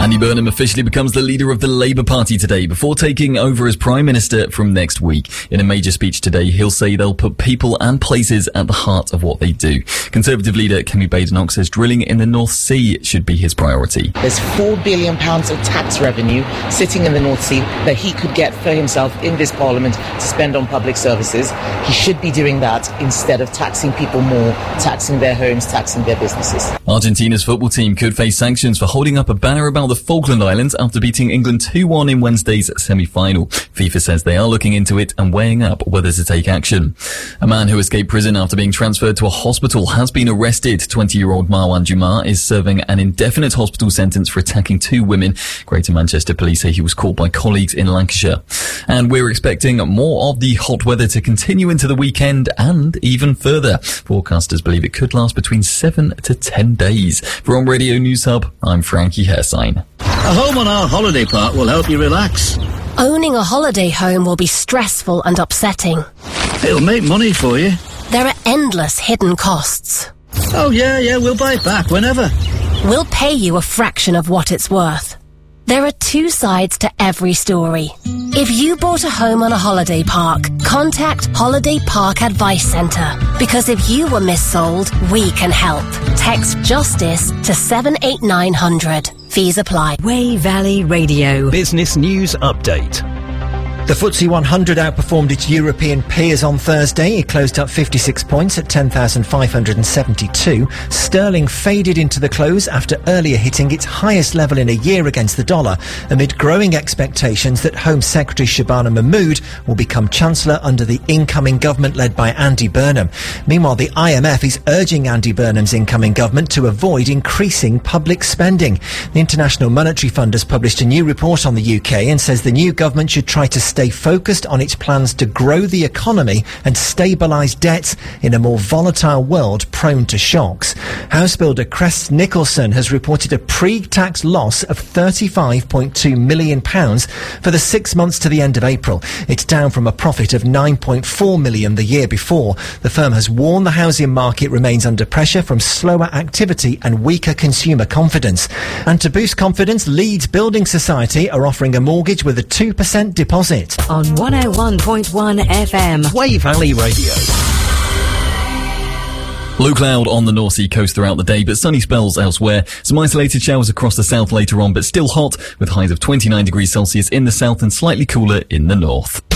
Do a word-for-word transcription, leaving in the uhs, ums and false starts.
Andy Burnham officially becomes the leader of the Labour Party today before taking over as Prime Minister from next week. In a major speech today, he'll say they'll put people and places at the heart of what they do. Conservative leader Kemi Badenoch says drilling in the North Sea should be his priority. There's four billion pounds of tax revenue sitting in the North Sea that he could get for himself in this Parliament to spend on public services. He should be doing that instead of taxing people more, taxing their homes, taxing their businesses. Argentina's football team could face sanctions for holding up a banner about the Falkland Islands after beating England two one in Wednesday's semi-final. FIFA says they are looking into it and weighing up whether to take action. A man who escaped prison after being transferred to a hospital has been arrested. twenty-year-old Marwan Juma is serving an indefinite hospital sentence for attacking two women. Greater Manchester Police say he was caught by colleagues in Lancashire. And we're expecting more of the hot weather to continue into the weekend and even further. Forecasters believe it could last between seven to ten days. For On Radio News Hub, I'm Frankie Hersign. A home on our holiday park will help you relax. Owning a holiday home will be stressful and upsetting. It'll make money for you. There are endless hidden costs. Oh yeah, yeah, we'll buy it back whenever. We'll pay you a fraction of what it's worth. There are two sides to every story. If you bought a home on a holiday park, contact Holiday Park Advice Centre. Because if you were missold, we can help. Text JUSTICE to seven eight nine hundred. Fees apply. Wey Valley Radio. Business News Update. The F T S E one hundred outperformed its European peers on Thursday. It closed up fifty-six points at ten thousand five hundred seventy-two. Sterling faded into the close after earlier hitting its highest level in a year against the dollar, amid growing expectations that Home Secretary Shabana Mahmood will become Chancellor under the incoming government led by Andy Burnham. Meanwhile, the I M F is urging Andy Burnham's incoming government to avoid increasing public spending. The International Monetary Fund has published a new report on the U K and says the new government should try to stay focused on its plans to grow the economy and stabilise debts in a more volatile world prone to shocks. House builder Crest Nicholson has reported a pre-tax loss of thirty-five point two million pounds for the six months to the end of April. It's down from a profit of nine point four million pounds the year before. The firm has warned the housing market remains under pressure from slower activity and weaker consumer confidence. And to boost confidence, Leeds Building Society are offering a mortgage with a two percent deposit. On one oh one point one F M. Wey Valley Radio. Low cloud on the North Sea coast throughout the day, but sunny spells elsewhere. Some isolated showers across the south later on, but still hot, with highs of twenty-nine degrees Celsius in the south and slightly cooler in the north.